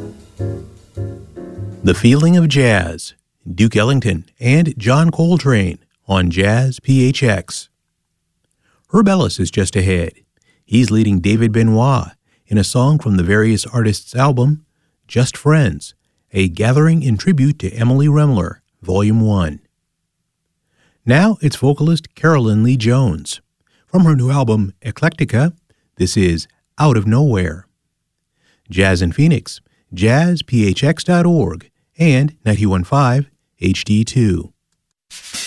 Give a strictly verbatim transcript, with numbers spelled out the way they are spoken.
The Feeling of Jazz, Duke Ellington and John Coltrane on Jazz P H X. Herb Ellis is just ahead. He's leading David Benoit in a song from the Various Artists album, Just Friends, a gathering in tribute to Emily Remler, Volume one. Now it's vocalist Carolyn Lee Jones. From her new album, Eclectica, this is Out of Nowhere. Jazz in Phoenix, jazz p h x dot org and ninety-one point five H D two.